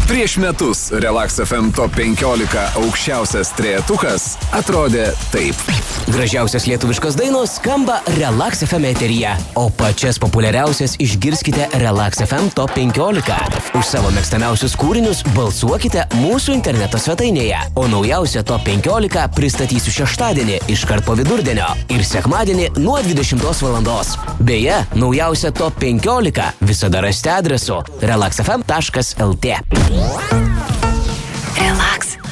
Prieš metus Relax FM Top 15 aukščiausias trejetukas atrodė taip. Gražiausias lietuviškos dainos skamba Relax FM eteryje, o pačias populiariausias išgirskite Relax FM Top 15. Už savo mėgstamiausius kūrinius balsuokite mūsų interneto svetainėje, o naujausią Top 15 pristatysiu šeštadienį iškart po vidurdienio ir sekmadienį nuo 20 valandos. Beje, naujausią Top 15 visada rasite adresu relaxfm.lt. Relax.